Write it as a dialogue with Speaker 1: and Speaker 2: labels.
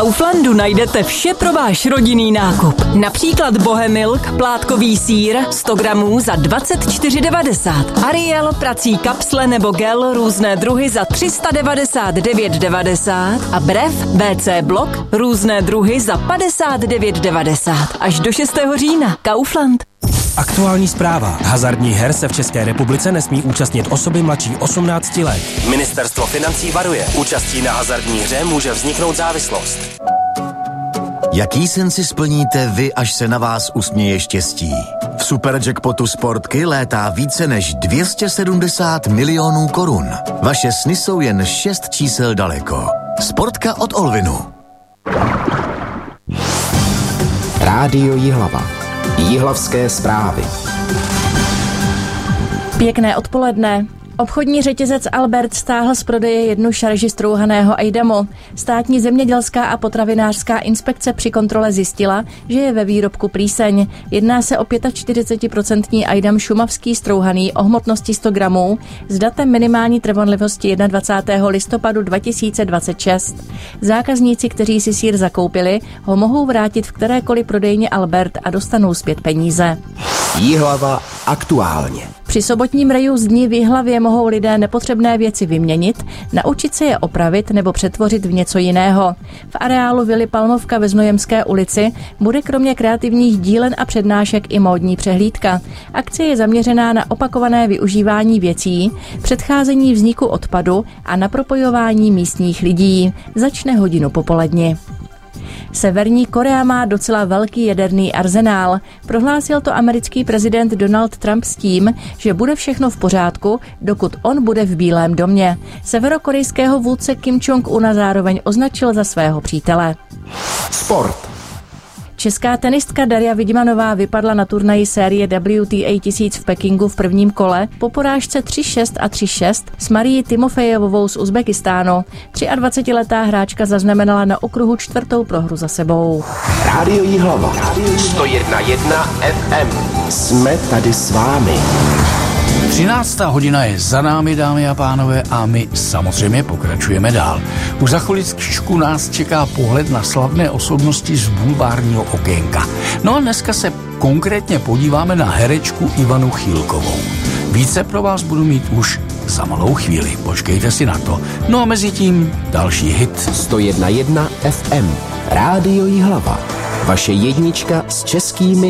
Speaker 1: Kauflandu najdete vše pro váš rodinný nákup. Například Bohemilk, plátkový sýr, 100 gramů za 24,90. Ariel, prací kapsle nebo gel, různé druhy za 399,90. A Brev, BC Blok, různé druhy za 59,90. Až do 6. října. Kaufland.
Speaker 2: Aktuální zpráva. Hazardních her se v České republice nesmí účastnit osoby mladší 18 let. Ministerstvo financí varuje. Účastí na hazardní hře může vzniknout závislost.
Speaker 3: Jaký sen si splníte vy, až se na vás usměje štěstí? V Superjackpotu Sportky létá více než 270 milionů korun. Vaše sny jsou jen 6 čísel daleko. Sportka od Olvinu.
Speaker 4: Rádio Jihlava. Jihlavské zprávy.
Speaker 5: Pěkné odpoledne. Obchodní řetězec Albert stáhl z prodeje jednu šarži strouhaného ajdamu. Státní zemědělská a potravinářská inspekce při kontrole zjistila, že je ve výrobku plíseň. Jedná se o 45% ajdam šumavský strouhaný o hmotnosti 100 gramů s datem minimální trvanlivosti 21. listopadu 2026. Zákazníci, kteří si sýr zakoupili, ho mohou vrátit v kterékoliv prodejně Albert a dostanou zpět peníze.
Speaker 4: Jihlava aktuálně.
Speaker 5: Při sobotním reju z dní v Jihlavě mohou lidé nepotřebné věci vyměnit, naučit se je opravit nebo přetvořit v něco jiného. V areálu Vily Palmovka ve Znojemské ulici bude kromě kreativních dílen a přednášek i módní přehlídka. Akce je zaměřená na opakované využívání věcí, předcházení vzniku odpadu a na propojování místních lidí. Začne hodinu popoledni. Severní Korea má docela velký jaderný arzenál. Prohlásil to americký prezident Donald Trump s tím, že bude všechno v pořádku, dokud on bude v Bílém domě. Severokorejského vůdce Kim Jong-una zároveň označil za svého přítele.
Speaker 4: Sport.
Speaker 5: Česká tenistka Darja Vidmanová vypadla na turnaji série WTA 1000 v Pekingu v prvním kole po porážce 3-6 a 3-6 s Marií Timofejevovou z Uzbekistánu. 23letá hráčka zaznamenala na okruhu 4. prohru za sebou.
Speaker 4: Rádio Jihlava. 101,1 FM. Jsme tady s vámi.
Speaker 6: 13. hodina je za námi, dámy a pánové, a my samozřejmě pokračujeme dál. Už za chviličku nás čeká pohled na slavné osobnosti z bulvárního okénka. No a dneska se konkrétně podíváme na herečku Ivanu Chýlkovou. Více pro vás budu mít už za malou chvíli, počkejte si na to. No a mezi tím další hit.
Speaker 4: 101,1 FM. Rádio Jihlava. Vaše jednička s českými